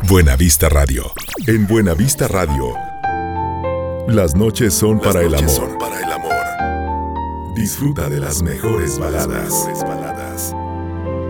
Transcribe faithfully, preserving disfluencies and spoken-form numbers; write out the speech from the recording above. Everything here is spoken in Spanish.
Buena Vista Radio. En Buena Vista Radio, las noches son para el amor. Disfruta de las mejores baladas.